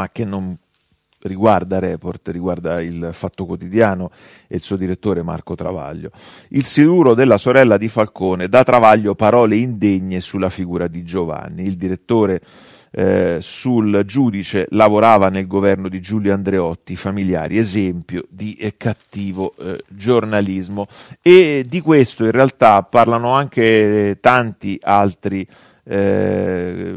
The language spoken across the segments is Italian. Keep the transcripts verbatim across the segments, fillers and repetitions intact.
ma che non riguarda Report, riguarda il Fatto Quotidiano e il suo direttore Marco Travaglio. Il siluro della sorella di Falcone, da Travaglio parole indegne sulla figura di Giovanni. Il direttore eh, sul giudice lavorava nel governo di Giulio Andreotti, familiari, esempio di eh, cattivo eh, giornalismo. E di questo in realtà parlano anche tanti altri Eh,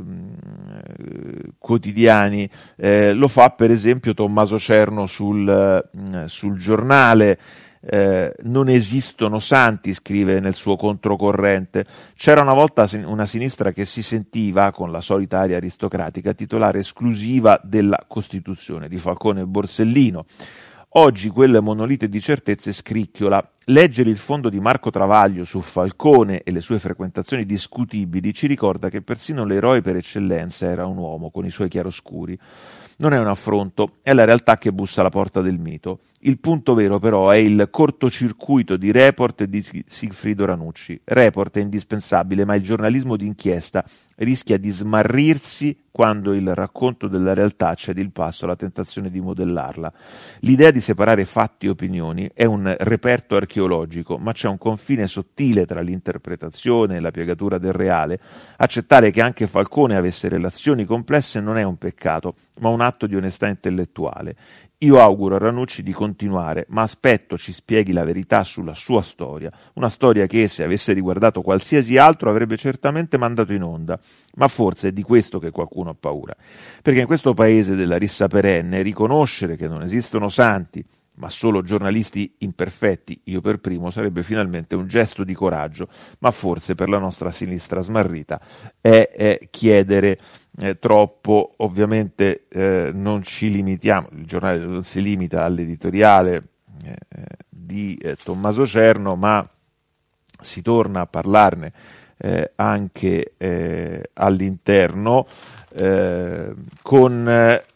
quotidiani, eh, lo fa per esempio Tommaso Cerno sul, eh, sul Giornale. Eh, non esistono santi, scrive nel suo controcorrente. C'era una volta una sinistra che si sentiva, con la solita aria aristocratica, titolare esclusiva della Costituzione, di Falcone e Borsellino. Oggi quel monolite di certezze scricchiola. Leggere il fondo di Marco Travaglio su Falcone e le sue frequentazioni discutibili ci ricorda che persino l'eroe per eccellenza era un uomo con i suoi chiaroscuri. Non è un affronto, è la realtà che bussa alla porta del mito. Il punto vero però è il cortocircuito di Report e di Sigfrido Ranucci. Report è indispensabile, ma il giornalismo d'inchiesta rischia di smarrirsi quando il racconto della realtà cede il passo alla tentazione di modellarla. L'idea di separare fatti e opinioni è un reperto archeologico, ma c'è un confine sottile tra l'interpretazione e la piegatura del reale. Accettare che anche Falcone avesse relazioni complesse non è un peccato, ma un atto di onestà intellettuale. Io auguro a Ranucci di continuare, ma aspetto ci spieghi la verità sulla sua storia, una storia che, se avesse riguardato qualsiasi altro, avrebbe certamente mandato in onda, ma forse è di questo che qualcuno ha paura, perché in questo paese della rissa perenne riconoscere che non esistono santi, ma solo giornalisti imperfetti, io per primo, sarebbe finalmente un gesto di coraggio, ma forse per la nostra sinistra smarrita è, è chiedere eh, troppo. Ovviamente eh, non ci limitiamo, il giornale non si limita all'editoriale eh, di eh, Tommaso Cerno, ma si torna a parlarne eh, anche eh, all'interno, Eh, con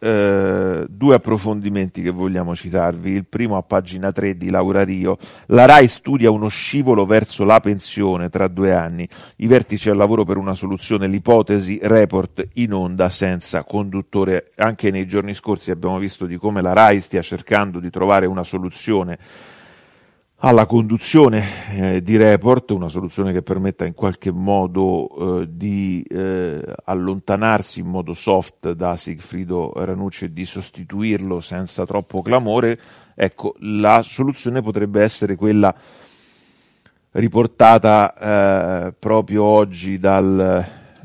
eh, due approfondimenti che vogliamo citarvi. Il primo a pagina tre di Laura Rio. La RAI studia uno scivolo verso la pensione tra due anni, i vertici al lavoro per una soluzione, l'ipotesi Report in onda senza conduttore. Anche nei giorni scorsi abbiamo visto di come la RAI stia cercando di trovare una soluzione alla conduzione eh, di Report, una soluzione che permetta in qualche modo eh, di eh, allontanarsi in modo soft da Sigfrido Ranucci e di sostituirlo senza troppo clamore. Ecco, la soluzione potrebbe essere quella riportata eh, proprio oggi dal,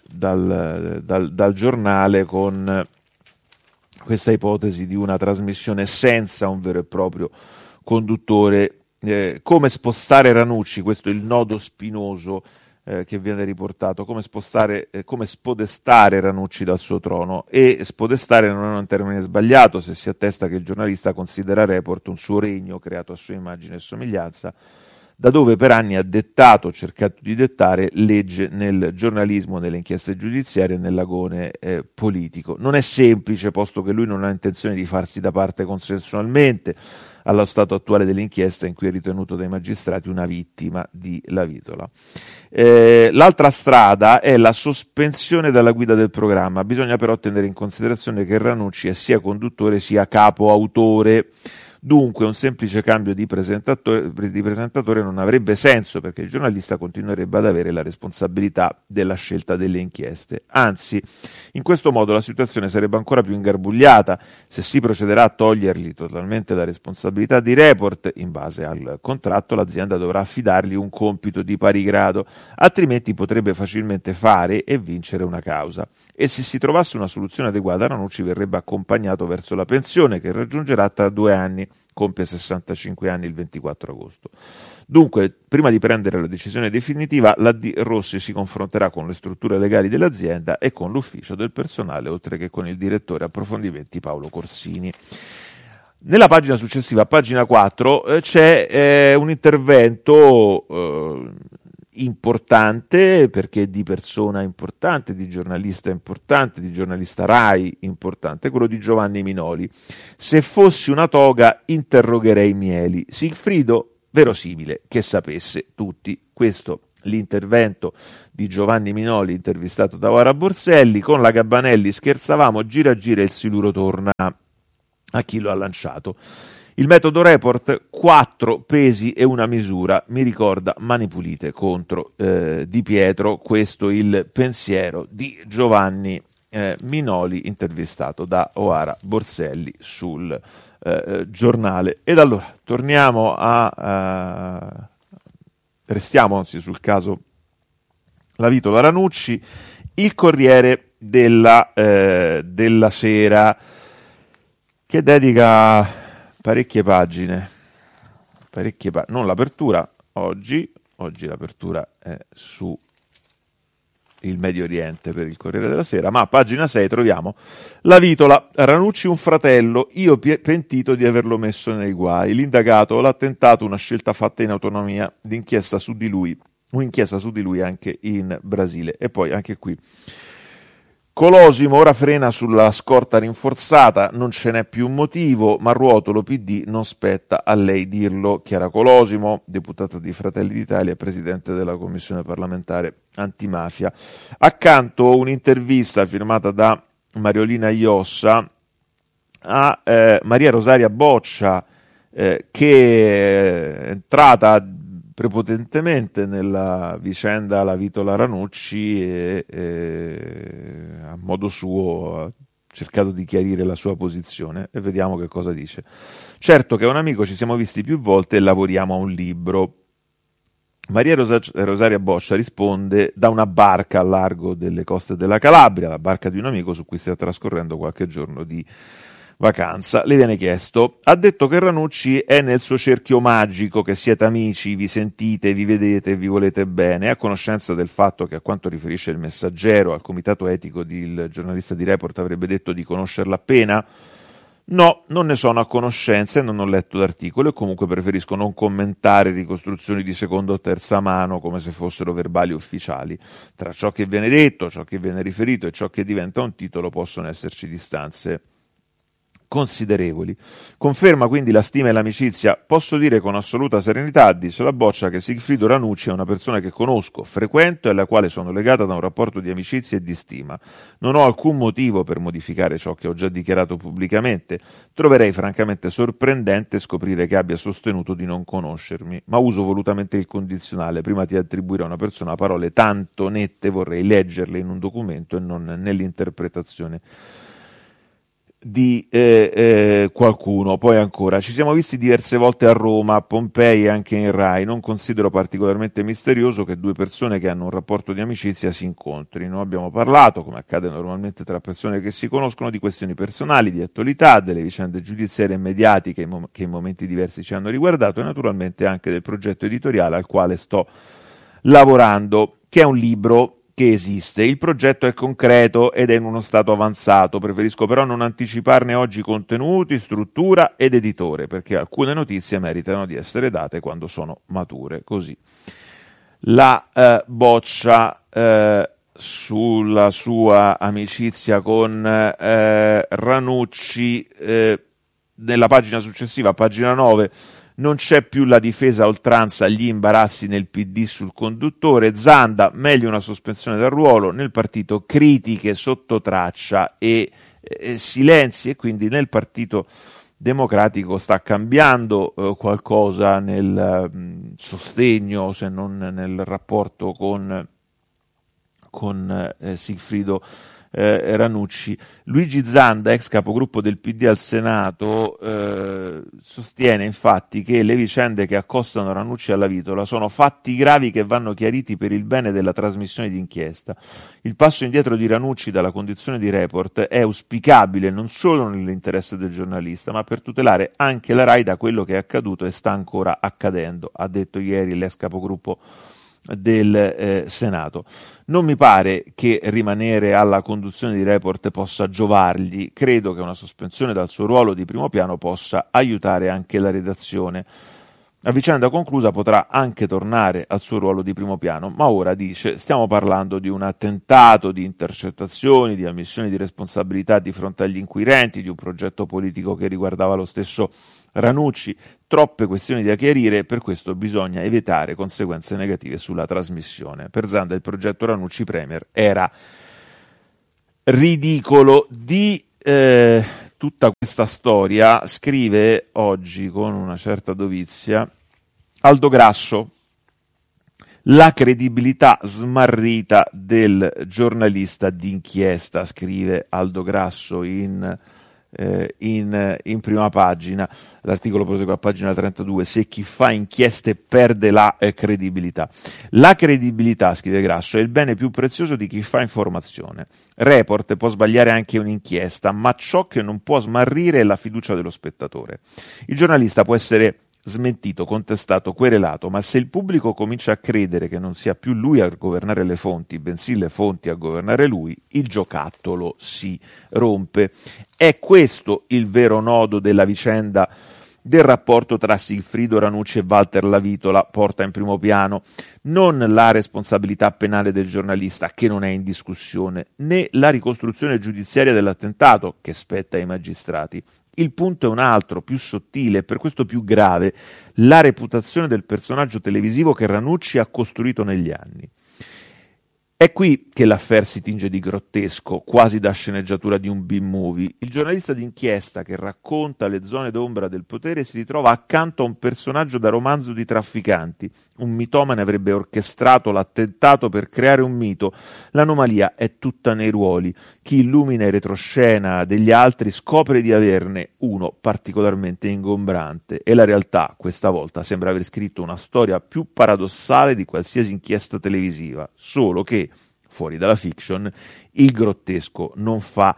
dal, dal, dal giornale, con questa ipotesi di una trasmissione senza un vero e proprio conduttore. Eh, come spostare Ranucci, questo è il nodo spinoso eh, che viene riportato, come spostare, eh, come spodestare Ranucci dal suo trono. E spodestare non è un termine sbagliato se si attesta che il giornalista considera Report un suo regno creato a sua immagine e somiglianza, da dove per anni ha dettato, cercato di dettare legge nel giornalismo, nelle inchieste giudiziarie e nell'agone eh, politico. Non è semplice, posto che lui non ha intenzione di farsi da parte consensualmente allo stato attuale dell'inchiesta, in cui è ritenuto dai magistrati una vittima di Lavitola. Eh, l'altra strada è la sospensione dalla guida del programma. Bisogna però tenere in considerazione che Ranucci è sia conduttore sia capo autore. Dunque un semplice cambio di presentatore, di presentatore non avrebbe senso, perché il giornalista continuerebbe ad avere la responsabilità della scelta delle inchieste. Anzi, in questo modo la situazione sarebbe ancora più ingarbugliata. Se si procederà a togliergli totalmente la responsabilità di Report, in base al contratto l'azienda dovrà affidargli un compito di pari grado, altrimenti potrebbe facilmente fare e vincere una causa. E se si trovasse una soluzione adeguata, Ranucci verrebbe accompagnato verso la pensione, che raggiungerà tra due anni. Compie sessantacinque anni il ventiquattro agosto. Dunque, prima di prendere la decisione definitiva, la D. Rossi si confronterà con le strutture legali dell'azienda e con l'ufficio del personale, oltre che con il direttore approfondimenti Paolo Corsini. Nella pagina successiva, pagina quattro, eh, c'è eh, un intervento eh, importante, perché di persona importante, di giornalista importante, di giornalista RAI importante, quello di Giovanni Minoli. Se fossi una toga interrogherei Mieli. Sigfrido, verosimile che sapesse tutti. Questo l'intervento di Giovanni Minoli intervistato da Oara Borselli. Con la Gabanelli scherzavamo, gira gira il siluro torna a chi lo ha lanciato. Il metodo report, quattro pesi e una misura, mi ricorda Mani Pulite contro eh, Di Pietro. Questo il pensiero di Giovanni eh, Minoli intervistato da Oara Borselli sul eh, giornale. Ed allora torniamo a uh, restiamo anzi sul caso Lavitola Ranucci. Il Corriere della, eh, della Sera, che dedica parecchie pagine, parecchie pa- non l'apertura oggi, oggi l'apertura è su il Medio Oriente per il Corriere della Sera, ma a pagina sei troviamo Lavitola, Ranucci un fratello, io p- pentito di averlo messo nei guai, l'indagato l'ha tentato, una scelta fatta in autonomia, d'inchiesta su di lui, un'inchiesta su di lui anche in Brasile. E poi anche qui Colosimo ora frena sulla scorta rinforzata, non ce n'è più un motivo, ma Ruotolo P D non spetta a lei dirlo. Chiara Colosimo, deputata di Fratelli d'Italia e presidente della commissione parlamentare antimafia. Accanto un'intervista firmata da Mariolina Iossa a eh, Maria Rosaria Boccia, eh, che è entrata prepotentemente nella vicenda Lavitola Ranucci e, e a modo suo ha cercato di chiarire la sua posizione, e vediamo che cosa dice. Certo che è un amico, ci siamo visti più volte e lavoriamo a un libro. Maria Rosa- Rosaria Boccia risponde da una barca al largo delle coste della Calabria, la barca di un amico su cui sta trascorrendo qualche giorno di vacanza. Le viene chiesto: ha detto che Ranucci è nel suo cerchio magico, che siete amici, vi sentite, vi vedete, vi volete bene, è a conoscenza del fatto che, a quanto riferisce il Messaggero, al comitato etico del giornalista di Report avrebbe detto di conoscerla appena? No, non ne sono a conoscenza e non ho letto l'articolo, e comunque preferisco non commentare ricostruzioni di seconda o terza mano come se fossero verbali ufficiali. Tra ciò che viene detto, ciò che viene riferito e ciò che diventa un titolo possono esserci distanze considerevoli. Conferma quindi la stima e l'amicizia. Posso dire con assoluta serenità, dice la Boccia, che Sigfrido Ranucci è una persona che conosco, frequento e alla quale sono legata da un rapporto di amicizia e di stima. Non ho alcun motivo per modificare ciò che ho già dichiarato pubblicamente. Troverei francamente sorprendente scoprire che abbia sostenuto di non conoscermi, ma uso volutamente il condizionale. Prima di attribuire a una persona parole tanto nette vorrei leggerle in un documento e non nell'interpretazione di eh, eh, qualcuno. Poi ancora, ci siamo visti diverse volte a Roma, a Pompei e anche in Rai. Non considero particolarmente misterioso che due persone che hanno un rapporto di amicizia si incontrino. Abbiamo parlato, come accade normalmente tra persone che si conoscono, di questioni personali, di attualità, delle vicende giudiziarie e mediatiche che in momenti diversi ci hanno riguardato, e naturalmente anche del progetto editoriale al quale sto lavorando, che è un libro che esiste. Il progetto è concreto ed è in uno stato avanzato, preferisco però non anticiparne oggi contenuti, struttura ed editore, perché alcune notizie meritano di essere date quando sono mature. Così la eh, Boccia eh, sulla sua amicizia con eh, Ranucci. Eh, nella pagina successiva, pagina nove, non c'è più la difesa a oltranza agli imbarazzi nel P D sul conduttore. Zanda, meglio una sospensione dal ruolo. Nel partito critiche sotto traccia e eh, silenzi, e quindi nel Partito Democratico sta cambiando eh, qualcosa nel mh, sostegno, se non nel rapporto con, con eh, Sigfrido Eh, Ranucci. Luigi Zanda, ex capogruppo del P D al Senato, eh, sostiene infatti che le vicende che accostano Ranucci alla Lavitola sono fatti gravi che vanno chiariti per il bene della trasmissione d'inchiesta. Il passo indietro di Ranucci dalla condizione di report è auspicabile non solo nell'interesse del giornalista, ma per tutelare anche la Rai da quello che è accaduto e sta ancora accadendo, ha detto ieri l'ex capogruppo del eh, Senato. Non mi pare che rimanere alla conduzione di Report possa giovargli, credo che una sospensione dal suo ruolo di primo piano possa aiutare anche la redazione. La vicenda conclusa potrà anche tornare al suo ruolo di primo piano, ma ora dice stiamo parlando di un attentato, di intercettazioni, di ammissioni di responsabilità di fronte agli inquirenti, di un progetto politico che riguardava lo stesso Ranucci, troppe questioni da chiarire, per questo bisogna evitare conseguenze negative sulla trasmissione. Per Zanda il progetto Ranucci Premier era ridicolo. Di eh, tutta questa storia scrive oggi con una certa dovizia Aldo Grasso, la credibilità smarrita del giornalista d'inchiesta, scrive Aldo Grasso in, eh, in, in prima pagina. L'articolo prosegue a pagina trentadue, se chi fa inchieste perde la eh, credibilità. La credibilità, scrive Grasso, è il bene più prezioso di chi fa informazione. Report può sbagliare anche un'inchiesta, ma ciò che non può smarrire è la fiducia dello spettatore. Il giornalista può essere smentito, contestato, querelato, ma se il pubblico comincia a credere che non sia più lui a governare le fonti, bensì le fonti a governare lui, il giocattolo si rompe. È questo il vero nodo della vicenda del rapporto tra Sigfrido Ranucci e Walter Lavitola, porta in primo piano non la responsabilità penale del giornalista, che non è in discussione, né la ricostruzione giudiziaria dell'attentato, che spetta ai magistrati. Il punto è un altro, più sottile e per questo più grave, la reputazione del personaggio televisivo che Ranucci ha costruito negli anni. È qui che l'affaire si tinge di grottesco, quasi da sceneggiatura di un B-movie. Il giornalista d'inchiesta che racconta le zone d'ombra del potere si ritrova accanto a un personaggio da romanzo di trafficanti. Un mitomane avrebbe orchestrato l'attentato per creare un mito. L'anomalia è tutta nei ruoli. Chi illumina il retroscena degli altri scopre di averne uno particolarmente ingombrante e la realtà, questa volta, sembra aver scritto una storia più paradossale di qualsiasi inchiesta televisiva, solo che fuori dalla fiction, il grottesco non fa,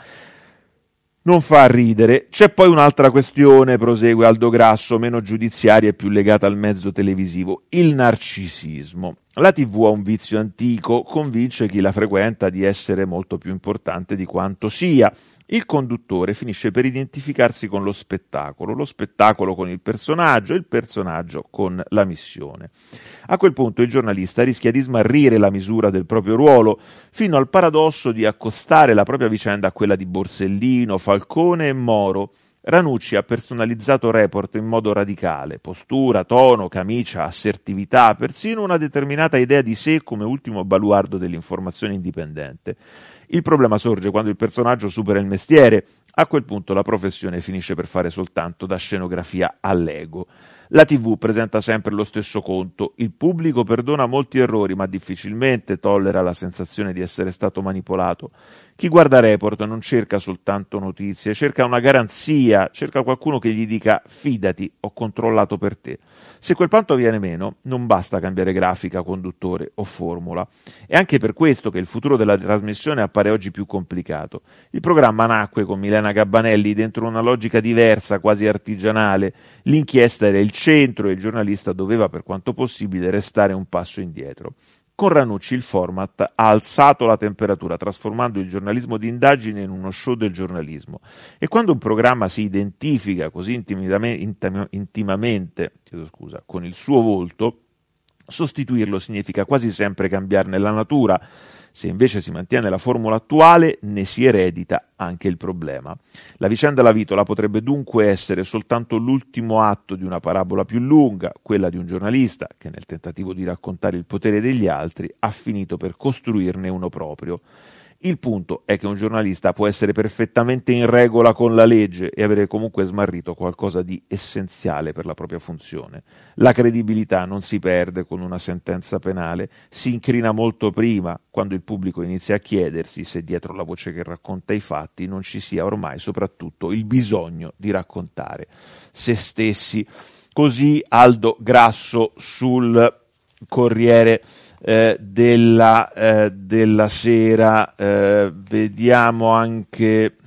non fa ridere. C'è poi un'altra questione, prosegue Aldo Grasso, meno giudiziaria e più legata al mezzo televisivo, il narcisismo. La tivù ha un vizio antico, convince chi la frequenta di essere molto più importante di quanto sia. Il conduttore finisce per identificarsi con lo spettacolo, lo spettacolo con il personaggio e il personaggio con la missione. A quel punto il giornalista rischia di smarrire la misura del proprio ruolo, fino al paradosso di accostare la propria vicenda a quella di Borsellino, Falcone e Moro. Ranucci ha personalizzato Report in modo radicale, postura, tono, camicia, assertività, persino una determinata idea di sé come ultimo baluardo dell'informazione indipendente. Il problema sorge quando il personaggio supera il mestiere. A quel punto la professione finisce per fare soltanto da scenografia all'ego. La tivù presenta sempre lo stesso conto. Il pubblico perdona molti errori, ma difficilmente tollera la sensazione di essere stato manipolato. Chi guarda Report non cerca soltanto notizie, cerca una garanzia, cerca qualcuno che gli dica fidati, ho controllato per te. Se quel panto viene meno, non basta cambiare grafica, conduttore o formula. È anche per questo che il futuro della trasmissione appare oggi più complicato. Il programma nacque con Milena Gabbanelli dentro una logica diversa, quasi artigianale. L'inchiesta era il centro e il giornalista doveva per quanto possibile restare un passo indietro. Con Ranucci il format ha alzato la temperatura, trasformando il giornalismo di indagine in uno show del giornalismo. E quando un programma si identifica così intimamente, intimamente chiedo scusa, con il suo volto, sostituirlo significa quasi sempre cambiarne la natura. Se invece si mantiene la formula attuale, ne si eredita anche il problema. La vicenda Lavitola potrebbe dunque essere soltanto l'ultimo atto di una parabola più lunga, quella di un giornalista che nel tentativo di raccontare il potere degli altri ha finito per costruirne uno proprio. Il punto è che un giornalista può essere perfettamente in regola con la legge e avere comunque smarrito qualcosa di essenziale per la propria funzione. La credibilità non si perde con una sentenza penale, si incrina molto prima, quando il pubblico inizia a chiedersi se dietro la voce che racconta i fatti non ci sia ormai soprattutto il bisogno di raccontare se stessi. Così Aldo Grasso sul Corriere Eh, della, eh, della Sera. Eh, vediamo anche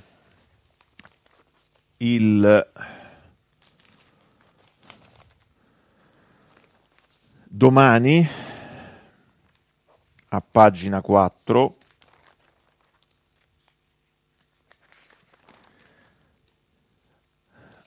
il Domani a pagina quattro.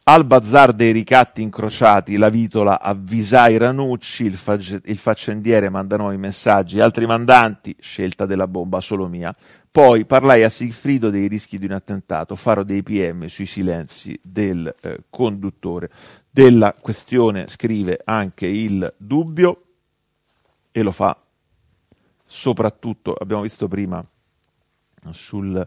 Al bazar dei ricatti incrociati, la Vitola avvisai Ranucci, il, fag- il faccendiere manda nuovi messaggi, altri mandanti, scelta della bomba solo mia. Poi parlai a Sigfrido dei rischi di un attentato, farò dei P M sui silenzi del eh, conduttore. Della questione scrive anche il Dubbio e lo fa soprattutto, abbiamo visto prima, sul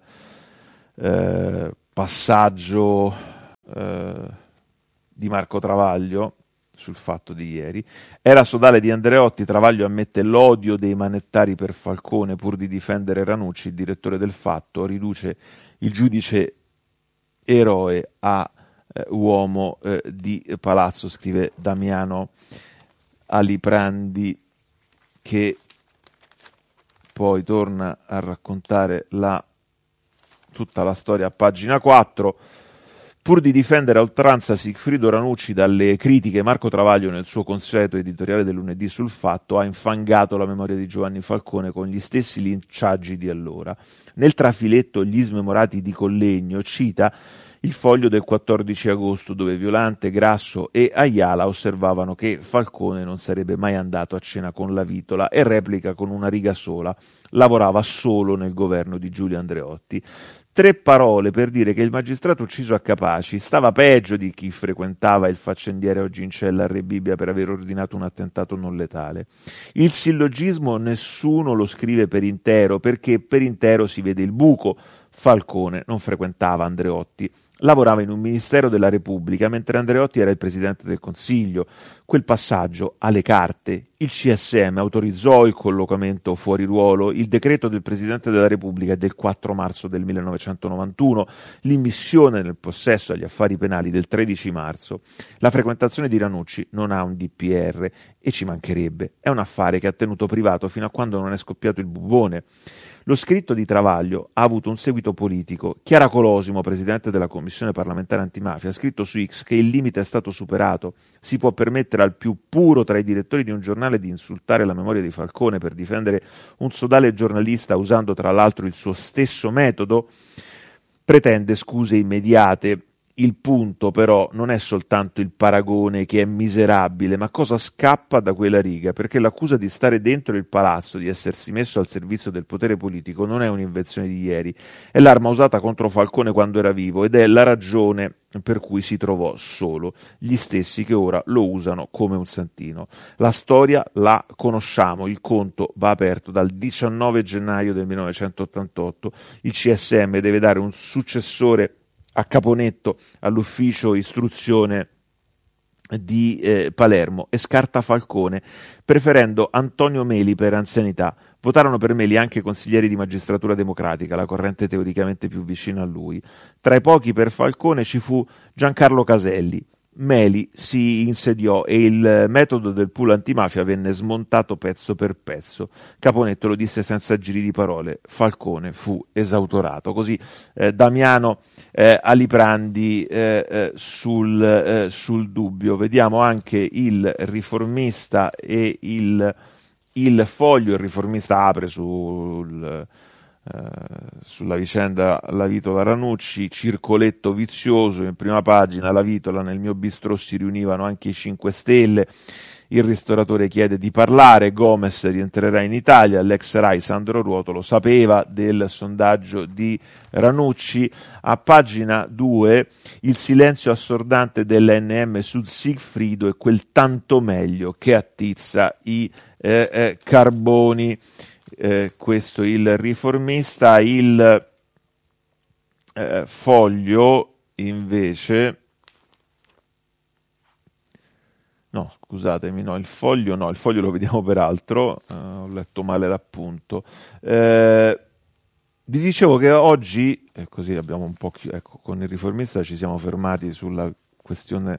eh, passaggio eh, di Marco Travaglio sul fatto di ieri. Era sodale di Andreotti, Travaglio ammette l'odio dei manettari per Falcone pur di difendere Ranucci, il direttore del Fatto, riduce il giudice eroe a eh, uomo eh, di palazzo, scrive Damiano Aliprandi, che poi torna a raccontare la, tutta la storia a pagina quattro. Pur di difendere a oltranza Sigfrido Ranucci dalle critiche, Marco Travaglio nel suo consueto editoriale del lunedì sul Fatto ha infangato la memoria di Giovanni Falcone con gli stessi linciaggi di allora. Nel trafiletto Gli smemorati di Collegno cita il Foglio del quattordici agosto, dove Violante, Grasso e Ayala osservavano che Falcone non sarebbe mai andato a cena con la Vitola e replica con una riga sola: lavorava solo nel governo di Giulio Andreotti. Tre parole per dire che il magistrato ucciso a Capaci stava peggio di chi frequentava il faccendiere oggi in cella a Re Bibbia per aver ordinato un attentato non letale. Il sillogismo nessuno lo scrive per intero, perché per intero si vede il buco. Falcone non frequentava Andreotti, lavorava in un ministero della Repubblica mentre Andreotti era il presidente del Consiglio. Quel passaggio ha le carte. Il C S M autorizzò il collocamento fuori ruolo. Il decreto del presidente della Repubblica è del quattro marzo del millenovecentonovantuno, l'immissione nel possesso agli affari penali del tredici marzo. La frequentazione di Ranucci non ha un D P R e ci mancherebbe. È un affare che ha tenuto privato fino a quando non è scoppiato il bubone. Lo scritto di Travaglio ha avuto un seguito politico. Chiara Colosimo, presidente della Commissione parlamentare antimafia, ha scritto su X che il limite è stato superato. Si può permettere al più puro tra i direttori di un giornale di insultare la memoria di Falcone per difendere un sodale giornalista usando tra l'altro il suo stesso metodo? Pretende scuse immediate. Il punto però non è soltanto il paragone che è miserabile, ma cosa scappa da quella riga, perché l'accusa di stare dentro il palazzo, di essersi messo al servizio del potere politico, non è un'invenzione di ieri, è l'arma usata contro Falcone quando era vivo ed è la ragione per cui si trovò solo, gli stessi che ora lo usano come un santino. La storia la conosciamo, il conto va aperto dal diciannove gennaio del millenovecentottantotto, il C S M deve dare un successore a Caponetto all'ufficio istruzione di eh, Palermo e scarta Falcone, preferendo Antonio Meli per anzianità. Votarono per Meli anche consiglieri di Magistratura Democratica, la corrente teoricamente più vicina a lui. Tra i pochi per Falcone ci fu Giancarlo Caselli. Meli si insediò e il metodo del pool antimafia venne smontato pezzo per pezzo. Caponetto lo disse senza giri di parole: Falcone fu esautorato. Così eh, Damiano eh, Aliprandi eh, eh, sul, eh, sul Dubbio. Vediamo anche il Riformista e il, il Foglio. Il Riformista apre sul... Uh, sulla vicenda La Vitola Ranucci, circoletto vizioso, in prima pagina: La Vitola, nel mio bistrò si riunivano anche i cinque Stelle, il ristoratore chiede di parlare, Gomez rientrerà in Italia, l'ex Rai Sandro Ruoto lo sapeva del sondaggio di Ranucci. A pagina due il silenzio assordante dell'A N M su Sigfrido e quel tanto meglio che attizza i eh, eh, carboni. Eh, questo il Riformista. Il eh, Foglio invece, no scusatemi, no, il Foglio no, il Foglio lo vediamo peraltro, eh, ho letto male l'appunto. Eh, vi dicevo che oggi, e così abbiamo un po' chi- ecco, con il Riformista ci siamo fermati sulla questione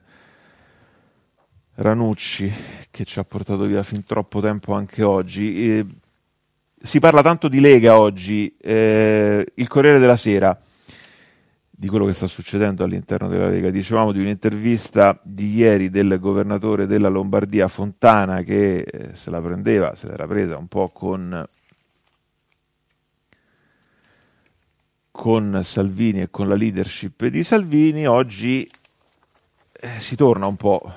Ranucci che ci ha portato via fin troppo tempo anche oggi. Eh, Si parla tanto di Lega oggi, eh, il Corriere della Sera, di quello che sta succedendo all'interno della Lega. Dicevamo di un'intervista di ieri del governatore della Lombardia Fontana che eh, se la prendeva, se l'era presa un po' con, con Salvini e con la leadership di Salvini. Oggi eh, si torna un po'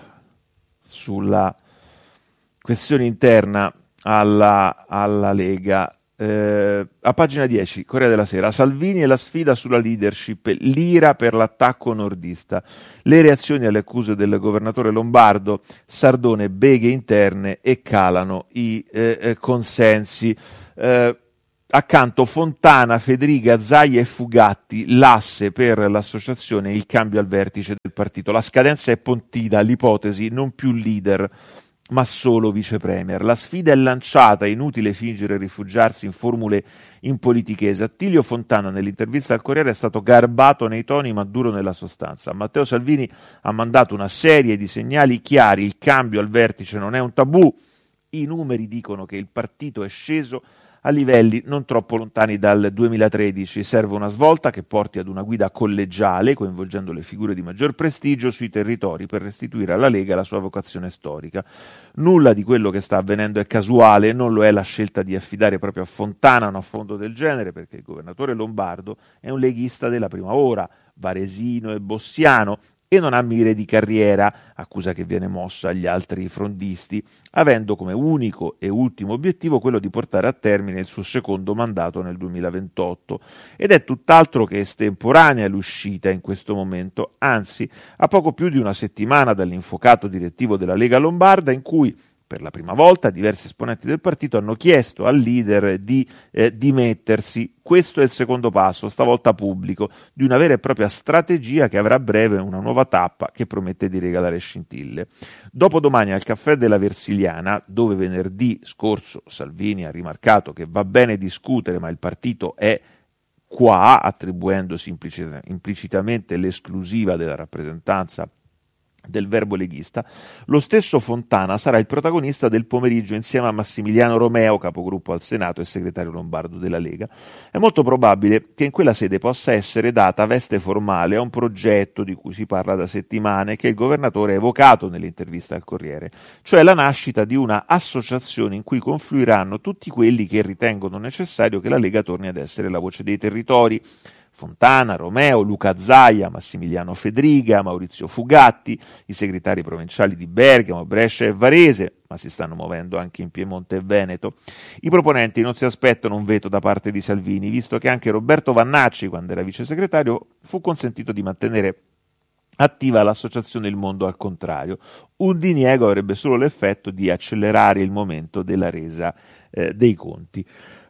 sulla questione interna alla, alla Lega. Eh, a pagina dieci, Corriere della Sera, Salvini e la sfida sulla leadership, l'ira per l'attacco nordista, le reazioni alle accuse del governatore lombardo, Sardone, beghe interne e calano i eh, eh, consensi. Eh, accanto Fontana, Federica, Zaia e Fugatti, l'asse per l'associazione Il Cambio al vertice del partito. La scadenza è Pontida, l'ipotesi non più leader ma solo vice premier. La sfida è lanciata, è inutile fingere e rifugiarsi in formule impolitichese. Attilio Fontana nell'intervista al Corriere è stato garbato nei toni ma duro nella sostanza. Matteo Salvini ha mandato una serie di segnali chiari: il cambio al vertice non è un tabù, i numeri dicono che il partito è sceso a livelli non troppo lontani dal duemilatredici. Serve una svolta che porti ad una guida collegiale, coinvolgendo le figure di maggior prestigio sui territori per restituire alla Lega la sua vocazione storica. Nulla di quello che sta avvenendo è casuale, non lo è la scelta di affidare proprio a Fontana un affondo del genere, perché il governatore lombardo è un leghista della prima ora, varesino e bossiano, e non ha mire di carriera, accusa che viene mossa agli altri frondisti, avendo come unico e ultimo obiettivo quello di portare a termine il suo secondo mandato nel duemilaventotto. Ed è tutt'altro che estemporanea l'uscita in questo momento, anzi, a poco più di una settimana dall'infocato direttivo della Lega Lombarda, in cui per la prima volta diversi esponenti del partito hanno chiesto al leader di eh, dimettersi. Questo è il secondo passo, stavolta pubblico, di una vera e propria strategia che avrà a breve una nuova tappa che promette di regalare scintille. Dopodomani al Caffè della Versiliana, dove venerdì scorso Salvini ha rimarcato che va bene discutere ma il partito è qua, attribuendosi implicit- implicitamente l'esclusiva della rappresentanza del verbo leghista, lo stesso Fontana sarà il protagonista del pomeriggio insieme a Massimiliano Romeo, capogruppo al Senato e segretario lombardo della Lega. È molto probabile che in quella sede possa essere data veste formale a un progetto di cui si parla da settimane, che il governatore ha evocato nell'intervista al Corriere, cioè la nascita di una associazione in cui confluiranno tutti quelli che ritengono necessario che la Lega torni ad essere la voce dei territori. Fontana, Romeo, Luca Zaia, Massimiliano Fedriga, Maurizio Fugatti, i segretari provinciali di Bergamo, Brescia e Varese, ma si stanno muovendo anche in Piemonte e Veneto. I proponenti non si aspettano un veto da parte di Salvini, visto che anche Roberto Vannacci, quando era vice segretario, fu consentito di mantenere attiva l'associazione Il Mondo al Contrario. Un diniego avrebbe solo l'effetto di accelerare il momento della resa eh, dei conti.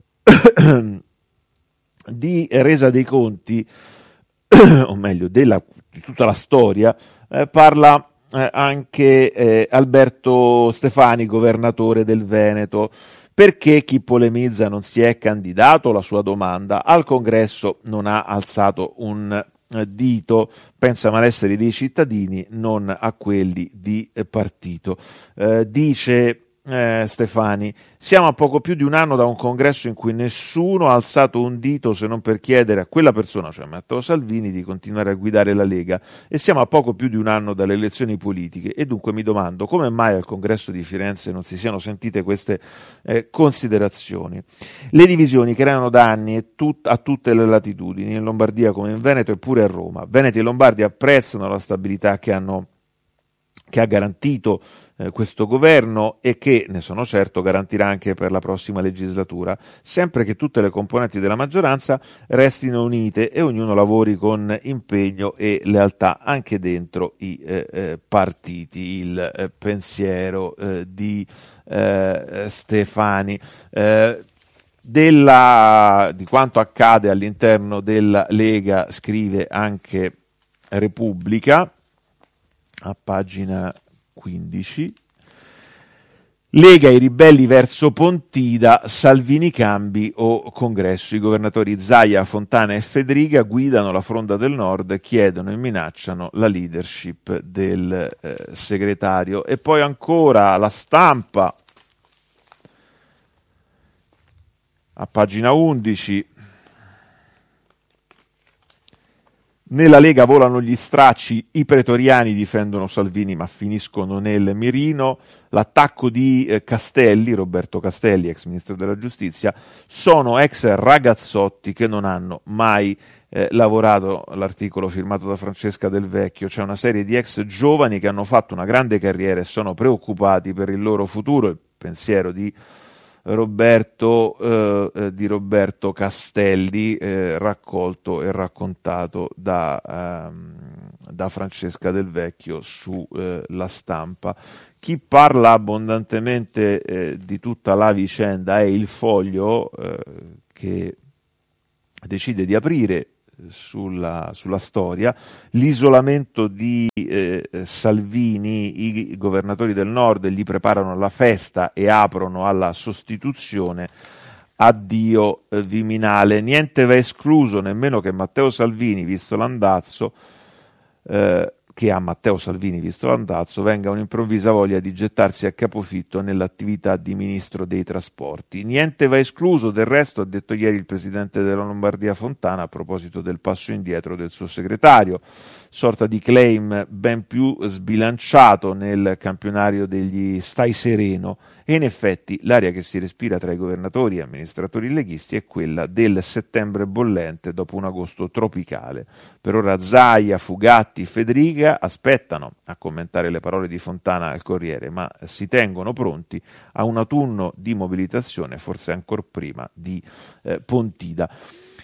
Di resa dei conti, o meglio, della, di tutta la storia, eh, parla eh, anche eh, Alberto Stefani, governatore del Veneto. Perché chi polemizza non si è candidato? La sua domanda. Al congresso non ha alzato un eh, dito, pensa malessere dei cittadini, non a quelli di eh, partito. Eh, dice Eh, Stefani, siamo a poco più di un anno da un congresso in cui nessuno ha alzato un dito se non per chiedere a quella persona, cioè Matteo Salvini, di continuare a guidare la Lega, e siamo a poco più di un anno dalle elezioni politiche, e dunque mi domando come mai al congresso di Firenze non si siano sentite queste eh, considerazioni. Le divisioni creano danni e tut- a tutte le latitudini, in Lombardia come in Veneto e pure a Roma. Veneti e Lombardi apprezzano la stabilità che hanno che ha garantito eh, questo governo e che, ne sono certo, garantirà anche per la prossima legislatura, sempre che tutte le componenti della maggioranza restino unite e ognuno lavori con impegno e lealtà anche dentro i eh, eh, partiti. Il eh, pensiero eh, di eh, Stefani. Eh, della, di quanto accade all'interno della Lega scrive anche Repubblica, a pagina quindici. Lega i ribelli verso Pontida, Salvini cambi o congresso. I governatori Zaia, Fontana e Fedriga guidano la fronda del nord, chiedono e minacciano la leadership del eh, segretario. E poi ancora La Stampa, a pagina undici. Nella Lega volano gli stracci, i pretoriani difendono Salvini ma finiscono nel mirino. L'attacco di eh, Castelli, Roberto Castelli, ex ministro della giustizia, sono ex ragazzotti che non hanno mai eh, lavorato, l'articolo firmato da Francesca Del Vecchio. C'è una serie di ex giovani che hanno fatto una grande carriera e sono preoccupati per il loro futuro. Il pensiero di Roberto, eh, eh, di Roberto Castelli, eh, raccolto e raccontato da, ehm, da Francesca Del Vecchio su eh, La Stampa. Chi parla abbondantemente eh, di tutta la vicenda è Il Foglio, eh, che decide di aprire sulla, sulla storia l'isolamento di eh, Salvini. I governatori del nord gli preparano la festa e aprono alla sostituzione. Addio eh, Viminale. Niente va escluso, nemmeno che Matteo Salvini, visto l'andazzo, eh, che a Matteo Salvini, visto l'andazzo, venga un'improvvisa voglia di gettarsi a capofitto nell'attività di ministro dei trasporti. Niente va escluso, del resto, ha detto ieri il presidente della Lombardia Fontana a proposito del passo indietro del suo segretario, sorta di claim ben più sbilanciato nel campionario degli stai sereno, e in effetti l'aria che si respira tra i governatori e amministratori leghisti è quella del settembre bollente dopo un agosto tropicale. Per ora Zaia, Fugatti, Federica aspettano a commentare le parole di Fontana al Corriere, ma si tengono pronti a un autunno di mobilitazione, forse ancor prima di eh, Pontida.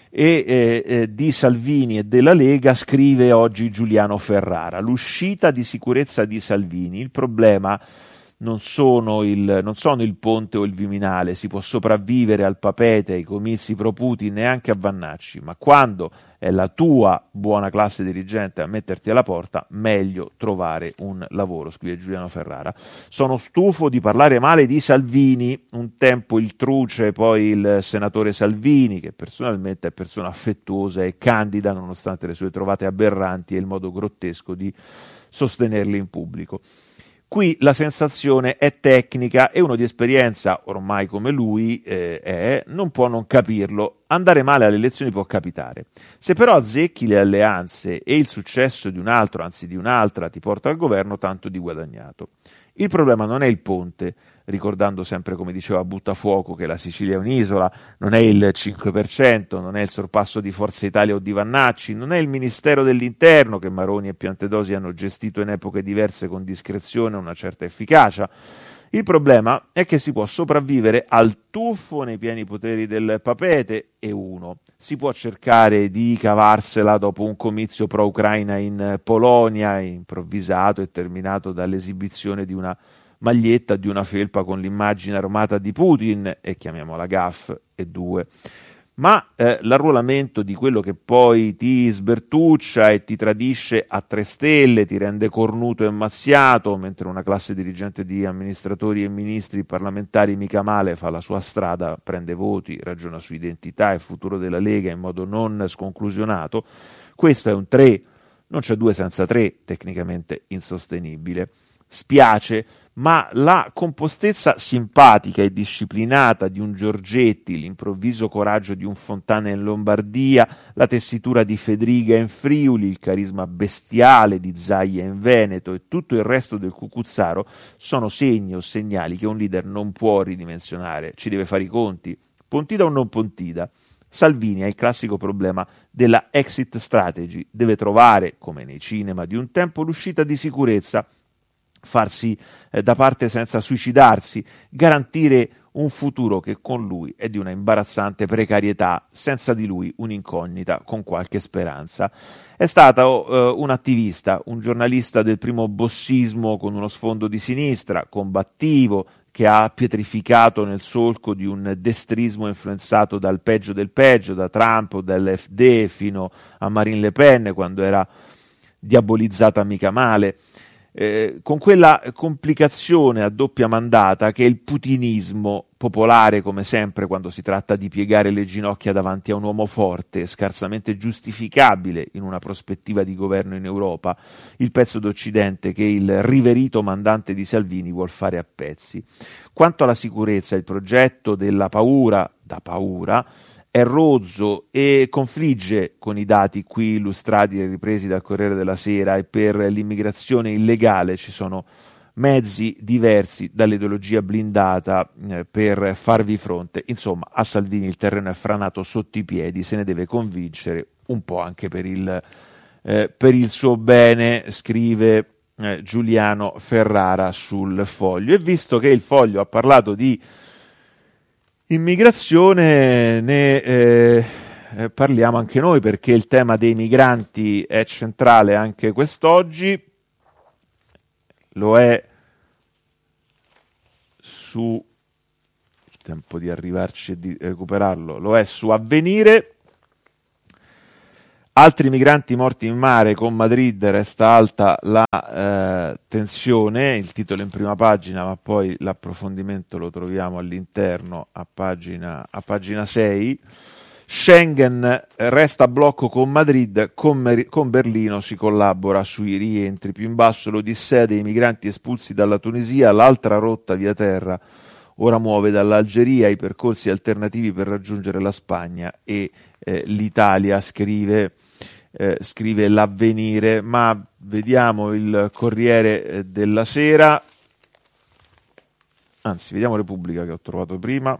E eh, eh, di Salvini e della Lega scrive oggi Giuliano Ferrara. L'uscita di sicurezza di Salvini, il problema non sono, il, non sono il Ponte o il Viminale, si può sopravvivere al Papete, ai comizi pro Putin, neanche a Vannacci, ma quando è la tua buona classe dirigente a metterti alla porta, meglio trovare un lavoro, scrive Giuliano Ferrara. Sono stufo di parlare male di Salvini, un tempo il Truce, poi il senatore Salvini, che personalmente è persona affettuosa e candida nonostante le sue trovate aberranti e il modo grottesco di sostenerle in pubblico. Qui la sensazione è tecnica e uno di esperienza, ormai come lui eh, è, non può non capirlo. Andare male alle elezioni può capitare. Se però azzecchi le alleanze e il successo di un altro, anzi di un'altra, ti porta al governo, tanto di guadagnato. Il problema non è il ponte, ricordando sempre, come diceva Buttafuoco, che la Sicilia è un'isola, non è il cinque per cento, non è il sorpasso di Forza Italia o di Vannacci, non è il Ministero dell'Interno che Maroni e Piantedosi hanno gestito in epoche diverse con discrezione e una certa efficacia. Il problema è che si può sopravvivere al tuffo nei pieni poteri del Papete e uno. Si può cercare di cavarsela dopo un comizio pro-Ucraina in Polonia, improvvisato e terminato dall'esibizione di una maglietta, di una felpa con l'immagine armata di Putin, e chiamiamola gaff, e due. Ma eh, l'arruolamento di quello che poi ti sbertuccia e ti tradisce a tre stelle, ti rende cornuto e mazziato, mentre una classe dirigente di amministratori e ministri parlamentari mica male fa la sua strada, prende voti, ragiona su identità e futuro della Lega in modo non sconclusionato, questo è un tre, non c'è due senza tre, tecnicamente insostenibile. Spiace, ma la compostezza simpatica e disciplinata di un Giorgetti, l'improvviso coraggio di un Fontana in Lombardia, la tessitura di Fedriga in Friuli, il carisma bestiale di Zaia in Veneto e tutto il resto del cucuzzaro sono segni o segnali che un leader non può ridimensionare, ci deve fare i conti, Pontida o non Pontida. Salvini ha il classico problema della exit strategy, deve trovare, come nei cinema di un tempo, l'uscita di sicurezza, farsi eh, da parte senza suicidarsi, garantire un futuro che con lui è di una imbarazzante precarietà, senza di lui un'incognita con qualche speranza. È stato eh, un attivista, un giornalista del primo bossismo con uno sfondo di sinistra, combattivo, che ha pietrificato nel solco di un destrismo influenzato dal peggio del peggio, da Trump o dall'F D fino a Marine Le Pen, quando era diabolizzata mica male. Eh, con quella complicazione a doppia mandata che è il putinismo, popolare come sempre quando si tratta di piegare le ginocchia davanti a un uomo forte, scarsamente giustificabile in una prospettiva di governo in Europa, il pezzo d'Occidente che il riverito mandante di Salvini vuol fare a pezzi. Quanto alla sicurezza, il progetto della paura, da paura, è rozzo e confligge con i dati qui illustrati e ripresi dal Corriere della Sera, e per l'immigrazione illegale ci sono mezzi diversi dall'ideologia blindata eh, per farvi fronte. Insomma, a Salvini il terreno è franato sotto i piedi, se ne deve convincere un po' anche per il, eh, per il suo bene, scrive eh, Giuliano Ferrara sul Foglio. E visto che il Foglio ha parlato di immigrazione, ne eh, eh, parliamo anche noi, perché il tema dei migranti è centrale anche quest'oggi. Lo è su, tempo di arrivarci e di recuperarlo, lo è su Avvenire. Altri migranti morti in mare, con Madrid resta alta la eh, tensione, il titolo in prima pagina, ma poi l'approfondimento lo troviamo all'interno a pagina, a pagina sei. Schengen resta a blocco con Madrid, con, Mer- con Berlino si collabora sui rientri. Più in basso l'odissea dei migranti espulsi dalla Tunisia, l'altra rotta via terra ora muove dall'Algeria i percorsi alternativi per raggiungere la Spagna e eh, l'Italia, scrive, eh, scrive l'Avvenire. Ma vediamo il Corriere eh, della Sera, anzi vediamo Repubblica che ho trovato prima.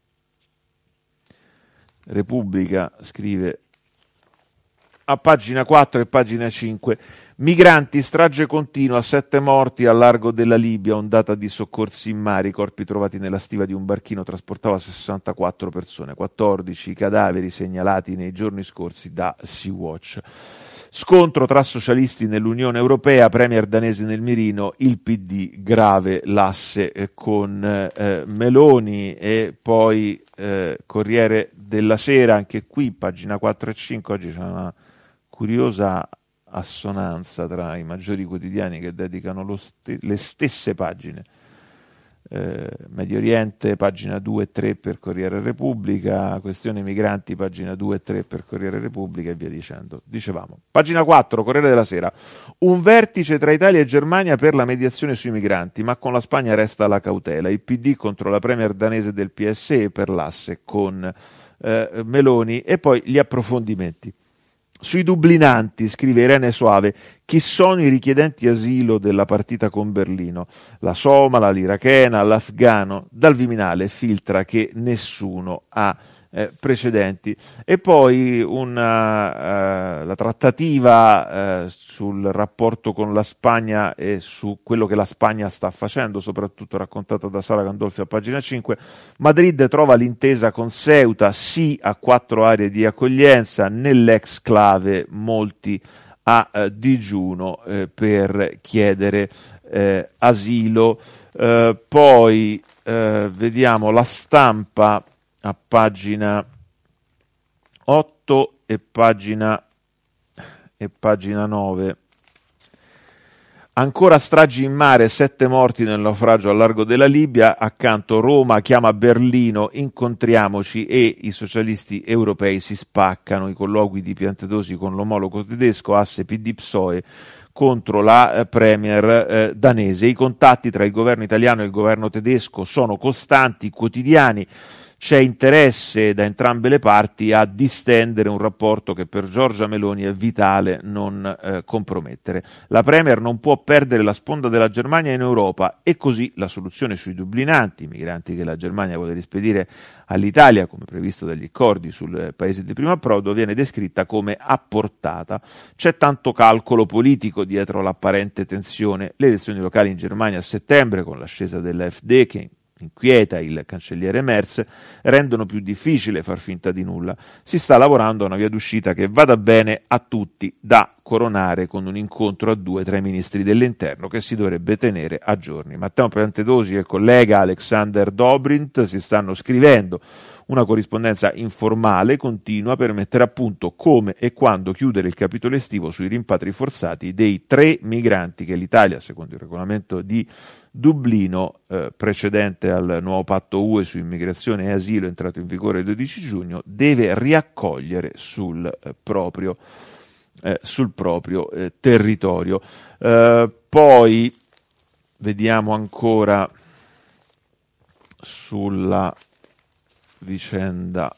Repubblica scrive a pagina quattro e pagina cinque: migranti, strage continua, sette morti al largo della Libia, ondata di soccorsi in mare, i corpi trovati nella stiva di un barchino trasportava sessantaquattro persone, quattordici cadaveri segnalati nei giorni scorsi da Sea-Watch. Scontro tra socialisti nell'Unione Europea, premier danese nel mirino, il P D grave l'asse eh, con eh, Meloni. E poi eh, Corriere della Sera, anche qui pagina quattro e cinque, oggi c'è una curiosa assonanza tra i maggiori quotidiani che dedicano lo st- le stesse pagine. Eh, Medio Oriente, pagina due e tre per Corriere Repubblica, questione migranti, pagina due e tre per Corriere Repubblica e via dicendo. Dicevamo, pagina quattro, Corriere della Sera: un vertice tra Italia e Germania per la mediazione sui migranti, ma con la Spagna resta la cautela. Il P D contro la premier danese del P S E per l'asse con eh, Meloni. E poi gli approfondimenti. Sui dublinanti, scrive Irene Soave: chi sono i richiedenti asilo della partita con Berlino? La somala, l'irachena, l'afgano. Dal Viminale filtra che nessuno ha eh, precedenti. E poi una, uh, la trattativa uh, sul rapporto con la Spagna e su quello che la Spagna sta facendo, soprattutto raccontata da Sara Gandolfi a pagina cinque. Madrid trova l'intesa con Ceuta, sì a quattro aree di accoglienza, nell'exclave molti a eh, digiuno eh, per chiedere eh, asilo. Eh, poi eh, vediamo La Stampa a pagina otto e pagina, e pagina nove. Ancora stragi in mare, sette morti nel naufragio al largo della Libia. Accanto Roma chiama Berlino, incontriamoci, e i socialisti europei si spaccano. I colloqui di Piantedosi con l'omologo tedesco, asse P D P S O E contro la eh, premier eh, danese. I contatti tra il governo italiano e il governo tedesco sono costanti, quotidiani. C'è interesse da entrambe le parti a distendere un rapporto che per Giorgia Meloni è vitale non eh, compromettere. La Premier non può perdere la sponda della Germania in Europa, e così la soluzione sui dublinanti, i migranti che la Germania vuole rispedire all'Italia, come previsto dagli accordi sul paese di primo approdo, viene descritta come a portata. C'è tanto calcolo politico dietro l'apparente tensione. Le elezioni locali in Germania a settembre, con l'ascesa dell'A F D che inquieta il cancelliere Merz, rendono più difficile far finta di nulla. Si sta lavorando a una via d'uscita che vada bene a tutti, da coronare con un incontro a due tra i ministri dell'interno che si dovrebbe tenere a giorni. Matteo Piantedosi e il collega Alexander Dobrindt si stanno scrivendo una corrispondenza informale continua per mettere a punto come e quando chiudere il capitolo estivo sui rimpatri forzati dei tre migranti che l'Italia, secondo il regolamento di Dublino eh, precedente al nuovo patto U E su immigrazione e asilo entrato in vigore il dodici giugno, deve riaccogliere sul eh, proprio, eh, sul proprio eh, territorio. Eh, poi vediamo ancora sulla vicenda,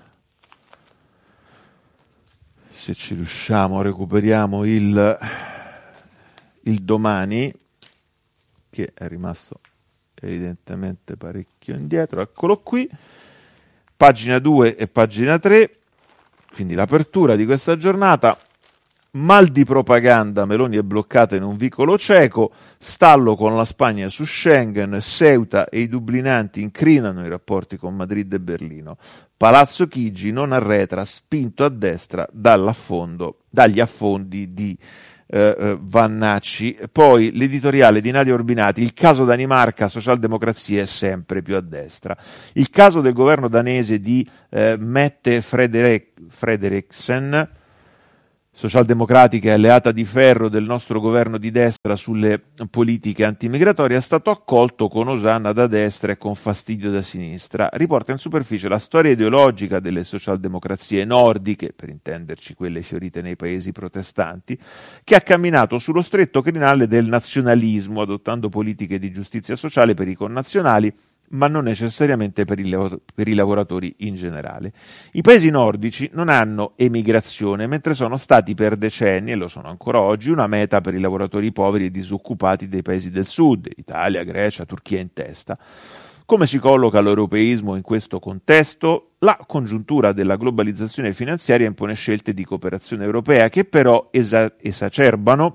se ci riusciamo recuperiamo il, il Domani. che è rimasto evidentemente parecchio indietro. Eccolo qui, pagina due e pagina tre, quindi l'apertura di questa giornata. Mal di propaganda, Meloni è bloccata in un vicolo cieco, stallo con la Spagna su Schengen, Ceuta e i dublinanti incrinano i rapporti con Madrid e Berlino. Palazzo Chigi non arretra, spinto a destra dall'affondo, dagli affondi di eh, eh, Vannacci. Poi l'editoriale di Nadia Urbinati, il caso Danimarca, socialdemocrazia è sempre più a destra. Il caso del governo danese di eh, Mette Frederik, Frederiksen, socialdemocratica e alleata di ferro del nostro governo di destra sulle politiche antimigratorie, è stato accolto con osanna da destra e con fastidio da sinistra. Riporta in superficie la storia ideologica delle socialdemocrazie nordiche, per intenderci quelle fiorite nei paesi protestanti, che ha camminato sullo stretto crinale del nazionalismo, adottando politiche di giustizia sociale per i connazionali, ma non necessariamente per i, per i lavoratori in generale. I paesi nordici non hanno emigrazione, mentre sono stati per decenni, e lo sono ancora oggi, una meta per i lavoratori poveri e disoccupati dei paesi del sud, Italia, Grecia, Turchia in testa. Come si colloca l'europeismo in questo contesto? La congiuntura della globalizzazione finanziaria impone scelte di cooperazione europea che però esa- esacerbano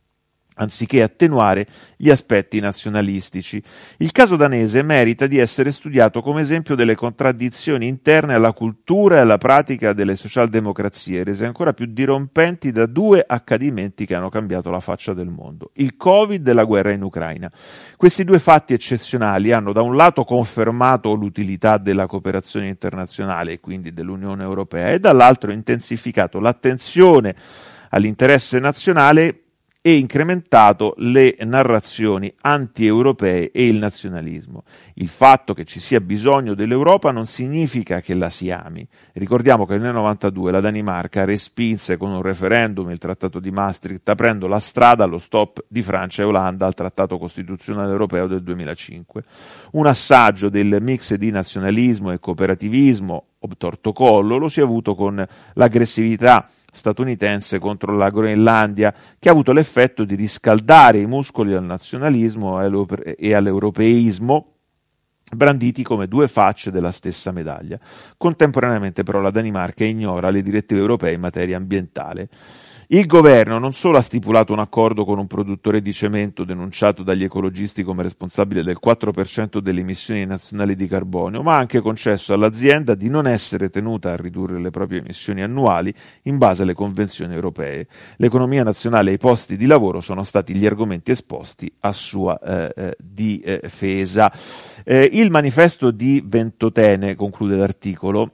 anziché attenuare gli aspetti nazionalistici. Il caso danese merita di essere studiato come esempio delle contraddizioni interne alla cultura e alla pratica delle socialdemocrazie, rese ancora più dirompenti da due accadimenti che hanno cambiato la faccia del mondo: il Covid e la guerra in Ucraina. Questi due fatti eccezionali hanno da un lato confermato l'utilità della cooperazione internazionale e quindi dell'Unione Europea e dall'altro intensificato l'attenzione all'interesse nazionale e incrementato le narrazioni anti-europee e il nazionalismo. Il fatto che ci sia bisogno dell'Europa non significa che la si ami. Ricordiamo che nel novantadue la Danimarca respinse con un referendum il Trattato di Maastricht, aprendo la strada allo stop di Francia e Olanda al Trattato Costituzionale Europeo del duemilacinque. Un assaggio del mix di nazionalismo e cooperativismo obtorto collo lo si è avuto con l'aggressività statunitense contro la Groenlandia, che ha avuto l'effetto di riscaldare i muscoli al nazionalismo e all'europeismo, branditi come due facce della stessa medaglia. Contemporaneamente però la Danimarca ignora le direttive europee in materia ambientale. Il governo non solo ha stipulato un accordo con un produttore di cemento denunciato dagli ecologisti come responsabile del quattro per cento delle emissioni nazionali di carbonio, ma ha anche concesso all'azienda di non essere tenuta a ridurre le proprie emissioni annuali in base alle convenzioni europee. L'economia nazionale e i posti di lavoro sono stati gli argomenti esposti a sua eh, eh, difesa. Eh, il manifesto di Ventotene, conclude l'articolo,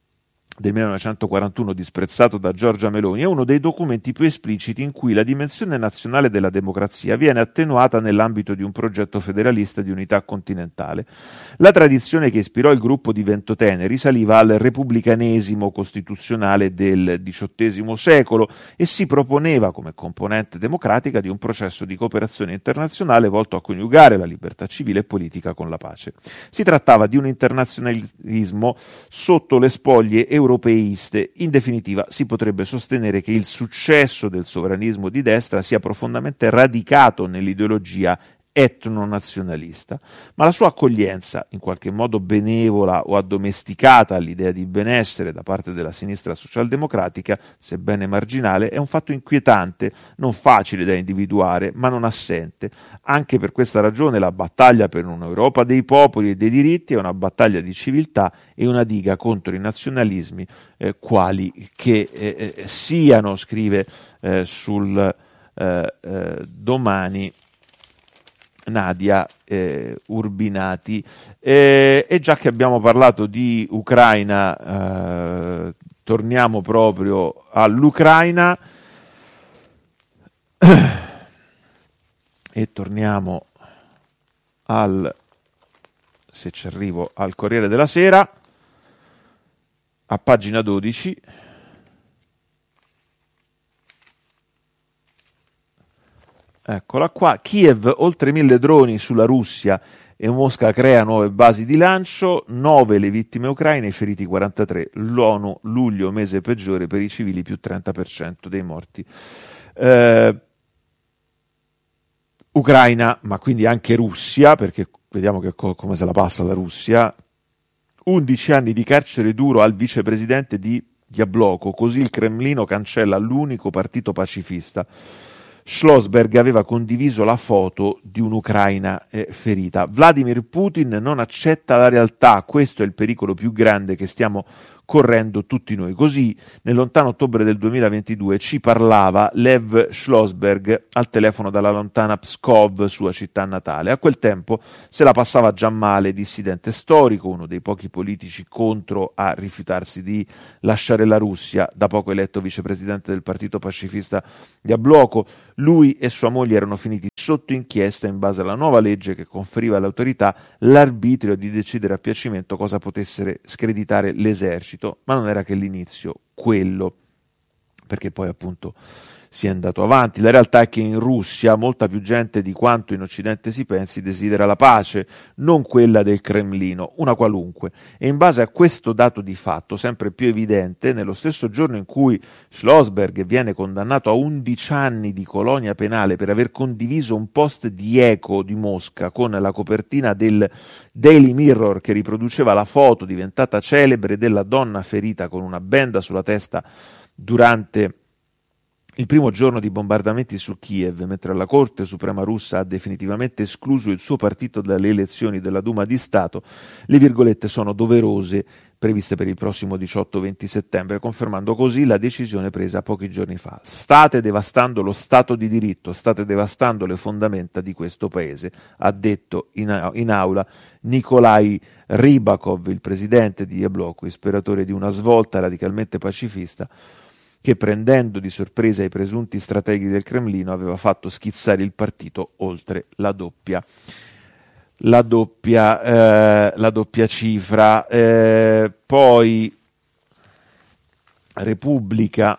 del millenovecentoquarantuno disprezzato da Giorgia Meloni, è uno dei documenti più espliciti in cui la dimensione nazionale della democrazia viene attenuata nell'ambito di un progetto federalista di unità continentale. La tradizione che ispirò il gruppo di Ventotene risaliva al repubblicanesimo costituzionale del diciottesimo secolo e si proponeva come componente democratica di un processo di cooperazione internazionale volto a coniugare la libertà civile e politica con la pace. Si trattava di un internazionalismo sotto le spoglie europee europeiste. In definitiva, si potrebbe sostenere che il successo del sovranismo di destra sia profondamente radicato nell'ideologia etnonazionalista, ma la sua accoglienza, in qualche modo benevola o addomesticata all'idea di benessere da parte della sinistra socialdemocratica, sebbene marginale, è un fatto inquietante, non facile da individuare, ma non assente. Anche per questa ragione la battaglia per un'Europa dei popoli e dei diritti è una battaglia di civiltà e una diga contro i nazionalismi eh, quali che eh, eh, siano, scrive eh, sul eh, eh, Domani Nadia eh, Urbinati. Eh, e già che abbiamo parlato di Ucraina, eh, torniamo proprio all'Ucraina e torniamo al, se ci arrivo, al Corriere della Sera, a pagina dodici. Eccola qua, Kiev, oltre mille droni sulla Russia e Mosca crea nuove basi di lancio, nove le vittime ucraine, i feriti quarantatré, l'ONU, luglio mese peggiore per i civili, più trenta per cento dei morti. Eh, Ucraina, ma quindi anche Russia, perché vediamo che co- come se la passa la Russia, undici anni di carcere duro al vicepresidente di Jabloko, così il Cremlino cancella l'unico partito pacifista. Schlossberg aveva condiviso la foto di un'Ucraina eh, ferita. Vladimir Putin non accetta la realtà, questo è il pericolo più grande che stiamo correndo tutti noi. Così, nel lontano ottobre del duemilaventidue, ci parlava Lev Schlossberg al telefono dalla lontana Pskov, sua città natale. A quel tempo se la passava già male, dissidente storico, uno dei pochi politici contro a rifiutarsi di lasciare la Russia, da poco eletto vicepresidente del partito pacifista Jabloko. Lui e sua moglie erano finiti sotto inchiesta in base alla nuova legge che conferiva all'autorità l'arbitrio di decidere a piacimento cosa potesse screditare l'esercito, ma non era che l'inizio quello, perché poi appunto si è andato avanti. La realtà è che in Russia molta più gente di quanto in Occidente si pensi desidera la pace, non quella del Cremlino, una qualunque. E in base a questo dato di fatto, sempre più evidente, nello stesso giorno in cui Schlossberg viene condannato a undici anni di colonia penale per aver condiviso un post di Eco di Mosca con la copertina del Daily Mirror che riproduceva la foto diventata celebre della donna ferita con una benda sulla testa durante il primo giorno di bombardamenti su Kiev, mentre la Corte Suprema russa ha definitivamente escluso il suo partito dalle elezioni della Duma di Stato, le virgolette sono doverose, previste per il prossimo diciotto venti settembre, confermando così la decisione presa pochi giorni fa. State devastando lo Stato di diritto, state devastando le fondamenta di questo paese, ha detto in, in aula Nikolai Rybakov, il presidente di Jabloko, ispiratore di una svolta radicalmente pacifista, che prendendo di sorpresa i presunti strateghi del Cremlino aveva fatto schizzare il partito oltre la doppia, la doppia, eh, la doppia cifra. Eh, poi Repubblica,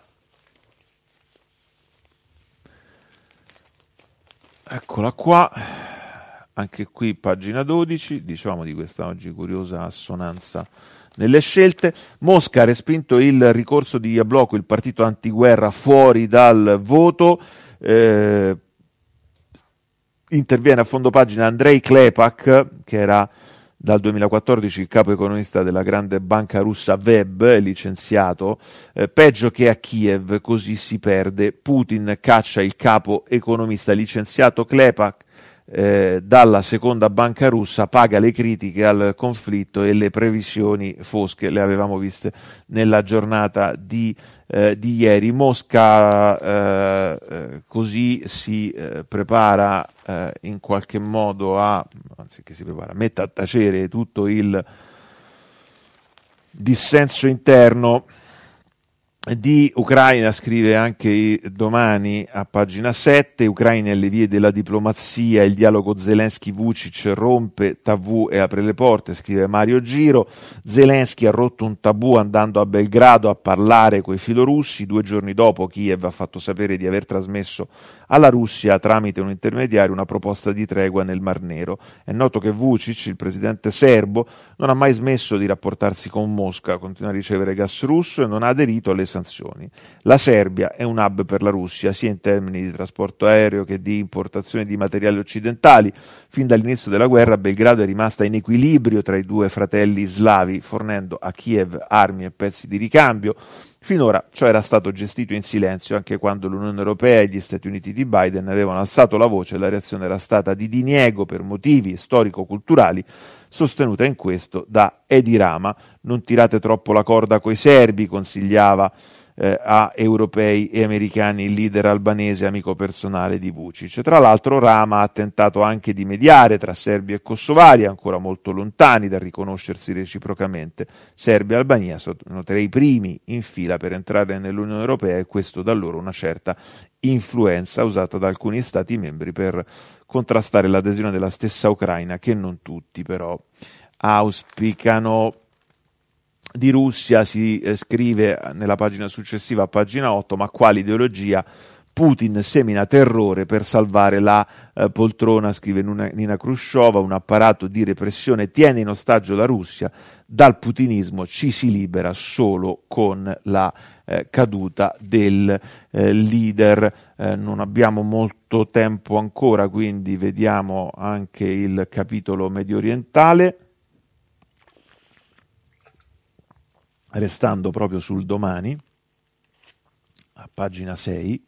eccola qua, anche qui pagina dodici, diciamo di questa oggi curiosa assonanza nelle scelte. Mosca ha respinto il ricorso di Jabloko, il partito antiguerra, fuori dal voto. Eh, interviene a fondo pagina Andrei Klepak, che era dal duemilaquattordici il capo economista della grande banca russa Web, licenziato. Eh, peggio che a Kiev, così si perde. Putin caccia il capo economista licenziato Klepak Eh, dalla seconda banca russa, paga le critiche al conflitto e le previsioni fosche, le avevamo viste nella giornata di, eh, di ieri. Mosca eh, eh, così si eh, prepara eh, in qualche modo a, anzi che si prepara, mette a tacere tutto il dissenso interno di Ucraina. Scrive anche domani a pagina sette, Ucraina alle vie della diplomazia, il dialogo Zelensky-Vucic rompe tabù e apre le porte, scrive Mario Giro. Zelensky ha rotto un tabù andando a Belgrado a parlare coi filorussi. Due giorni dopo Kiev ha fatto sapere di aver trasmesso alla Russia tramite un intermediario una proposta di tregua nel Mar Nero. È noto che Vucic, il presidente serbo, non ha mai smesso di rapportarsi con Mosca, continua a ricevere gas russo e non ha aderito alle sanzioni. La Serbia è un hub per la Russia, sia in termini di trasporto aereo che di importazione di materiali occidentali. Fin dall'inizio della guerra Belgrado è rimasta in equilibrio tra i due fratelli slavi, fornendo a Kiev armi e pezzi di ricambio. Finora ciò era stato gestito in silenzio, anche quando l'Unione Europea e gli Stati Uniti di Biden avevano alzato la voce. La reazione era stata di diniego per motivi storico-culturali, sostenuta in questo da Edi Rama. Non tirate troppo la corda coi serbi, consigliava eh, a europei e americani il leader albanese, amico personale di Vucic. Tra l'altro Rama ha tentato anche di mediare tra serbi e kosovari, ancora molto lontani dal riconoscersi reciprocamente. Serbia e Albania sono tra i primi in fila per entrare nell'Unione Europea e questo dà loro una certa influenza usata da alcuni stati membri per contrastare l'adesione della stessa Ucraina, che non tutti però auspicano. Di Russia si eh, scrive nella pagina successiva, a pagina otto, ma quale ideologia Putin semina terrore per salvare la eh, poltrona, scrive Nina Khrushcheva, un apparato di repressione tiene in ostaggio la Russia, dal putinismo ci si libera solo con la eh, caduta del eh, leader. Eh, non abbiamo molto tempo ancora, quindi vediamo anche il capitolo medio orientale, restando proprio sul Domani, a pagina sei.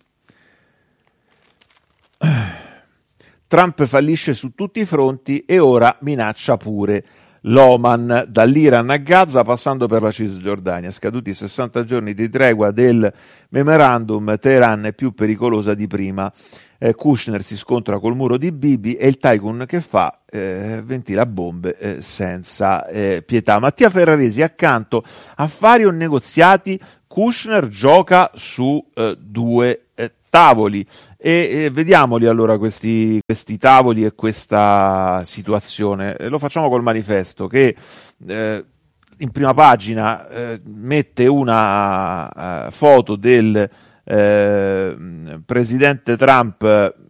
Trump fallisce su tutti i fronti e ora minaccia pure l'Oman, dall'Iran a Gaza passando per la Cisgiordania. Scaduti sessanta giorni di tregua del memorandum, Teheran è più pericolosa di prima. Eh, Kushner si scontra col muro di Bibi e il tycoon che fa eh, ventila bombe eh, senza eh, pietà. Mattia Ferraresi accanto: affari o negoziati? Kushner gioca su eh, due eh, tavoli e, e vediamoli allora questi, questi tavoli e questa situazione. E lo facciamo col manifesto che eh, in prima pagina eh, mette una uh, foto del eh, presidente Trump,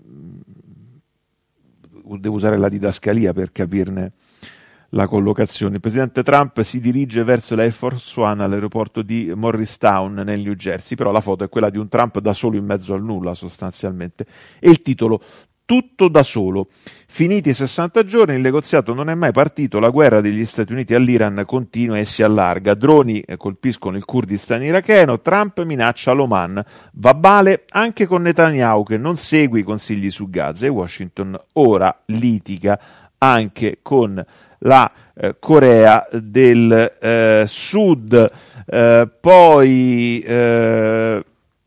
devo usare la didascalia per capirne la collocazione. Il presidente Trump si dirige verso l'Air Force One all'aeroporto di Morristown nel New Jersey, però la foto è quella di un Trump da solo in mezzo al nulla sostanzialmente, e il titolo: tutto da solo. Finiti i sessanta giorni, il negoziato non è mai partito, la guerra degli Stati Uniti all'Iran continua e si allarga, droni colpiscono il Kurdistan iracheno, Trump minaccia l'Oman, va male anche con Netanyahu che non segue i consigli su Gaza e Washington ora litiga anche con la eh, Corea del eh, Sud. Eh, poi eh,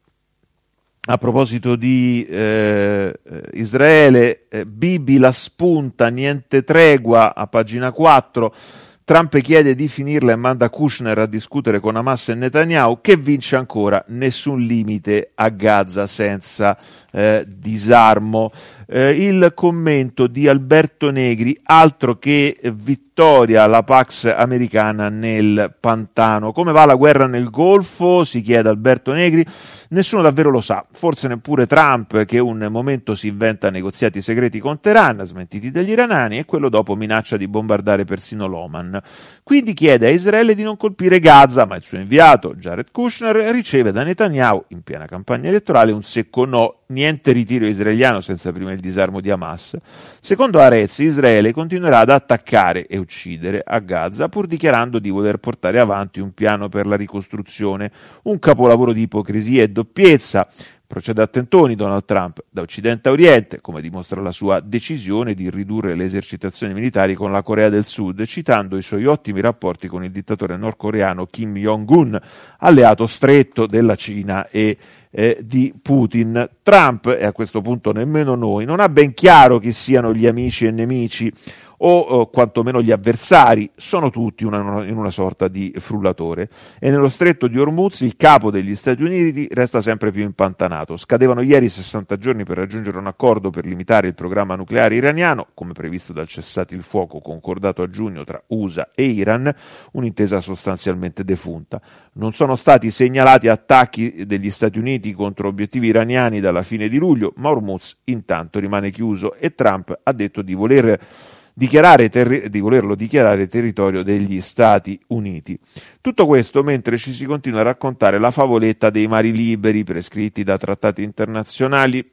a proposito di eh, Israele, eh, Bibi la spunta, niente tregua, a pagina quattro. Trump chiede di finirla e manda Kushner a discutere con Hamas e Netanyahu, che vince ancora: nessun limite a Gaza senza eh, disarmo. Eh, il commento di Alberto Negri: altro che vittoria, la Pax americana nel pantano. Come va la guerra nel Golfo? Si chiede Alberto Negri. Nessuno davvero lo sa, forse neppure Trump, che un momento si inventa negoziati segreti con Teheran, smentiti dagli iraniani, e quello dopo minaccia di bombardare persino l'Oman. Quindi chiede a Israele di non colpire Gaza, ma il suo inviato, Jared Kushner, riceve da Netanyahu, in piena campagna elettorale, un secco no: niente ritiro israeliano senza prima il disarmo di Hamas. Secondo Arez, Israele continuerà ad attaccare e uccidere a Gaza, pur dichiarando di voler portare avanti un piano per la ricostruzione, un capolavoro di ipocrisia e doppiezza. Procede a tentoni Donald Trump da Occidente a Oriente, come dimostra la sua decisione di ridurre le esercitazioni militari con la Corea del Sud, citando i suoi ottimi rapporti con il dittatore nordcoreano Kim Jong-un, alleato stretto della Cina e eh, di Putin. Trump, e a questo punto nemmeno noi, non ha ben chiaro chi siano gli amici e nemici, o, o quantomeno gli avversari, sono tutti una, in una sorta di frullatore, e nello stretto di Hormuz il capo degli Stati Uniti resta sempre più impantanato. Scadevano ieri sessanta giorni per raggiungere un accordo per limitare il programma nucleare iraniano, come previsto dal cessate il fuoco concordato a giugno tra U S A e Iran, un'intesa sostanzialmente defunta. Non sono stati segnalati attacchi degli Stati Uniti contro obiettivi iraniani dalla fine di luglio, ma Hormuz intanto rimane chiuso e Trump ha detto di voler Dichiarare terri- di volerlo dichiarare territorio degli Stati Uniti. Tutto questo mentre ci si continua a raccontare la favoletta dei mari liberi prescritti da trattati internazionali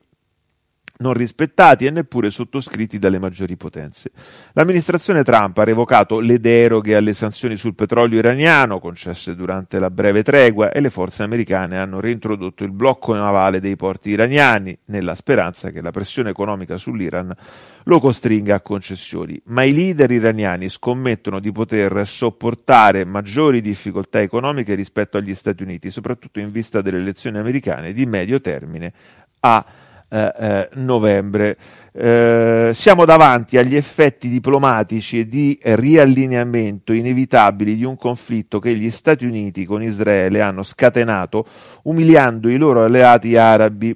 non rispettati e neppure sottoscritti dalle maggiori potenze. L'amministrazione Trump ha revocato le deroghe alle sanzioni sul petrolio iraniano concesse durante la breve tregua e le forze americane hanno reintrodotto il blocco navale dei porti iraniani nella speranza che la pressione economica sull'Iran lo costringa a concessioni. Ma i leader iraniani scommettono di poter sopportare maggiori difficoltà economiche rispetto agli Stati Uniti, soprattutto in vista delle elezioni americane di medio termine a Eh, eh, novembre. Eh, siamo davanti agli effetti diplomatici e di riallineamento inevitabili di un conflitto che gli Stati Uniti con Israele hanno scatenato, umiliando i loro alleati arabi,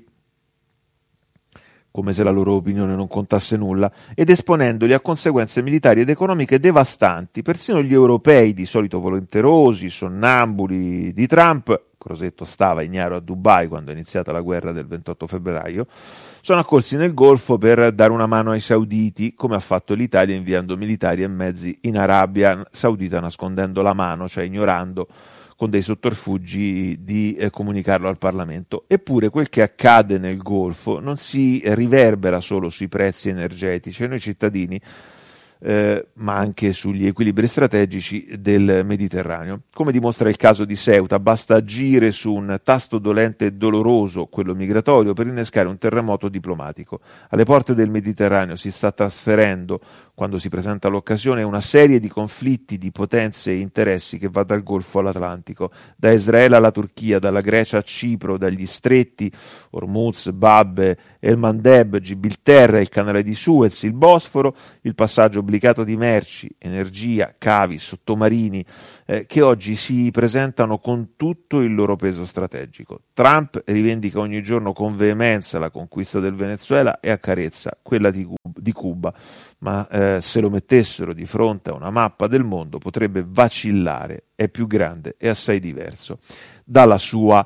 come se la loro opinione non contasse nulla, ed esponendoli a conseguenze militari ed economiche devastanti. Persino gli europei, di solito volenterosi, sonnambuli di Trump, Crosetto stava ignaro a Dubai quando è iniziata la guerra del ventotto febbraio, sono accorsi nel Golfo per dare una mano ai sauditi, come ha fatto l'Italia inviando militari e mezzi in Arabia Saudita, nascondendo la mano, cioè ignorando con dei sotterfugi di eh, comunicarlo al Parlamento. Eppure quel che accade nel Golfo non si riverbera solo sui prezzi energetici, e noi cittadini Eh, ma anche sugli equilibri strategici del Mediterraneo. Come dimostra il caso di Ceuta, basta agire su un tasto dolente e doloroso, quello migratorio, per innescare un terremoto diplomatico. Alle porte del Mediterraneo si sta trasferendo, quando si presenta l'occasione, una serie di conflitti di potenze e interessi che va dal Golfo all'Atlantico, da Israele alla Turchia, dalla Grecia a Cipro, dagli stretti Hormuz, Bab el Mandeb, Gibilterra, il canale di Suez, il Bosforo, il passaggio obbligato di merci, energia, cavi, sottomarini, eh, che oggi si presentano con tutto il loro peso strategico. Trump rivendica ogni giorno con veemenza la conquista del Venezuela e accarezza quella di, di Cuba, ma eh, se lo mettessero di fronte a una mappa del mondo potrebbe vacillare, è più grande e assai diverso dalla sua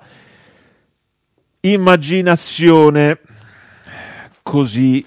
immaginazione. Così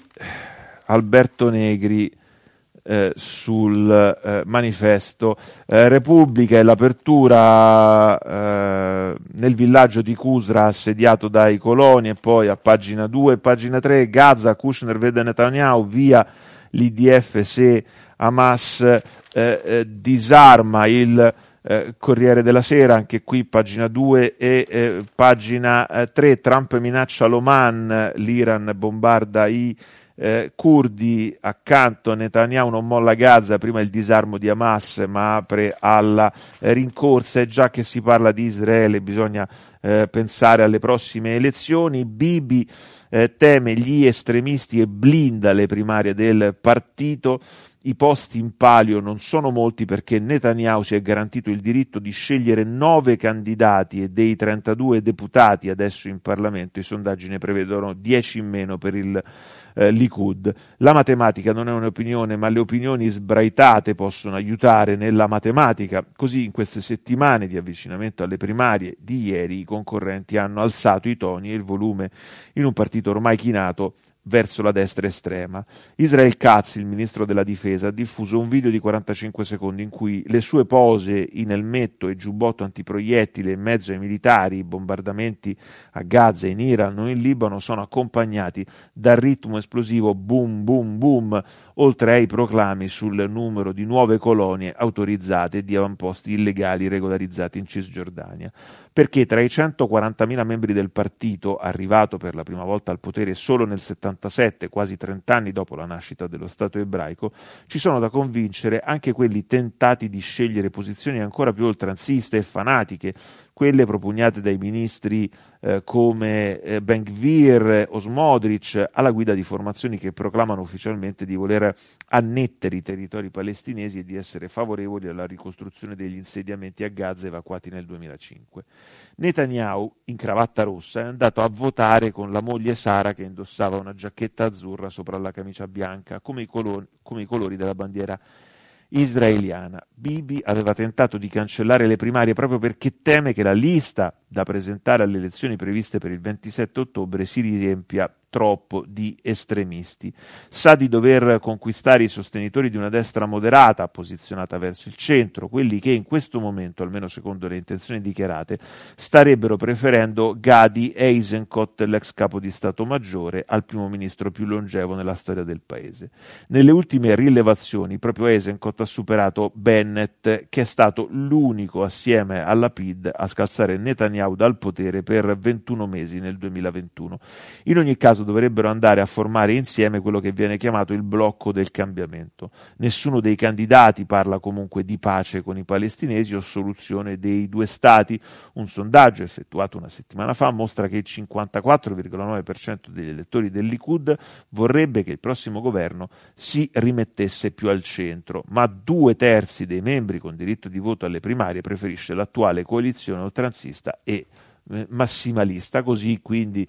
Alberto Negri eh, sul eh, manifesto eh, Repubblica, e l'apertura eh, nel villaggio di Qusra assediato dai coloni, e poi a pagina due e pagina tre Gaza, Kushner vede Netanyahu, via l'I D F se Hamas eh, eh, disarma. Il Eh, Corriere della Sera, anche qui pagina due e eh, pagina eh, tre, Trump minaccia l'Oman, l'Iran bombarda i eh, curdi, accanto Netanyahu non molla Gaza, prima il disarmo di Hamas ma apre alla eh, rincorsa, e già che si parla di Israele bisogna eh, pensare alle prossime elezioni. Bibi eh, teme gli estremisti e blinda le primarie del partito. I posti in palio non sono molti perché Netanyahu si è garantito il diritto di scegliere nove candidati, e dei trentadue deputati adesso in Parlamento i sondaggi ne prevedono dieci in meno per il eh, Likud. La matematica non è un'opinione, ma le opinioni sbraitate possono aiutare nella matematica. Così in queste settimane di avvicinamento alle primarie di ieri i concorrenti hanno alzato i toni e il volume in un partito ormai chinato verso la destra estrema. Israel Katz, il ministro della difesa, ha diffuso un video di quarantacinque secondi in cui le sue pose in elmetto e giubbotto antiproiettile in mezzo ai militari, i bombardamenti a Gaza, in Iran o in Libano sono accompagnati dal ritmo esplosivo boom boom boom, oltre ai proclami sul numero di nuove colonie autorizzate e di avamposti illegali regolarizzati in Cisgiordania. Perché tra i centoquarantamila membri del partito, arrivato per la prima volta al potere solo nel settantasette, quasi trent'anni dopo la nascita dello Stato ebraico, ci sono da convincere anche quelli tentati di scegliere posizioni ancora più oltranziste e fanatiche, quelle propugnate dai ministri eh, come eh, Ben-Gvir o Smotrich, alla guida di formazioni che proclamano ufficialmente di voler annettere i territori palestinesi e di essere favorevoli alla ricostruzione degli insediamenti a Gaza evacuati nel duemilacinque. Netanyahu, in cravatta rossa, è andato a votare con la moglie Sara, che indossava una giacchetta azzurra sopra la camicia bianca, come i, colori, come i colori della bandiera israeliana. Bibi aveva tentato di cancellare le primarie proprio perché teme che la lista da presentare alle elezioni previste per il ventisette ottobre si riempia troppo di estremisti. Sa di dover conquistare i sostenitori di una destra moderata posizionata verso il centro, quelli che in questo momento, almeno secondo le intenzioni dichiarate, starebbero preferendo Gadi Eisenkot, l'ex capo di Stato Maggiore, al primo ministro più longevo nella storia del paese. Nelle ultime rilevazioni proprio Eisenkot ha superato Bennett, che è stato l'unico assieme alla Lapid a scalzare Netanyahu dal potere per ventuno mesi nel duemilaventuno. In ogni caso dovrebbero andare a formare insieme quello che viene chiamato il blocco del cambiamento. Nessuno dei candidati parla comunque di pace con i palestinesi o soluzione dei due stati. Un sondaggio effettuato una settimana fa mostra che il cinquantaquattro virgola nove per cento degli elettori del Likud vorrebbe che il prossimo governo si rimettesse più al centro, ma due terzi dei membri con diritto di voto alle primarie preferisce l'attuale coalizione oltranzista e eh, massimalista. Così quindi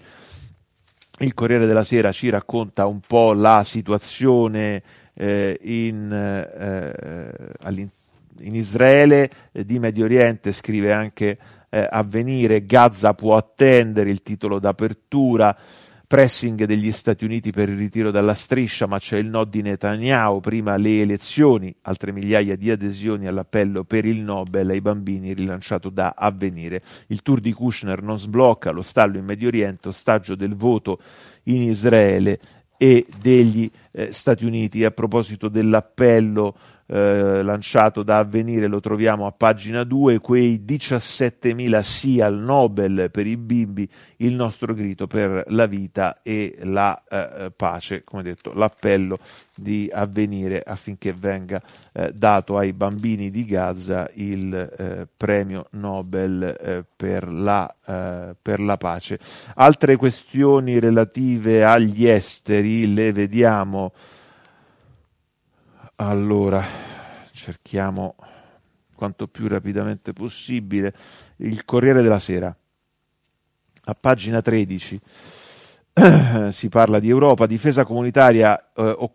il Corriere della Sera ci racconta un po' la situazione eh, in, eh, in Israele, eh, di Medio Oriente scrive anche eh, Avvenire, Gaza può attendere, il titolo d'apertura. Pressing degli Stati Uniti per il ritiro dalla striscia, ma c'è il no di Netanyahu, prima le elezioni, altre migliaia di adesioni all'appello per il Nobel ai bambini rilanciato da Avvenire. Il tour di Kushner non sblocca, lo stallo in Medio Oriente, ostaggio del voto in Israele e degli eh, Stati Uniti. A proposito dell'appello eh, lanciato da Avvenire, lo troviamo a pagina due, quei diciassettemila sì al Nobel per i bimbi, il nostro grido per la vita e la eh, pace, come detto, l'appello di Avvenire affinché venga eh, dato ai bambini di Gaza il eh, premio Nobel eh, per, la, eh, per la pace. Altre questioni relative agli esteri le vediamo. Allora, cerchiamo quanto più rapidamente possibile. Il Corriere della Sera, a pagina tredici, si parla di Europa, difesa comunitaria, eh,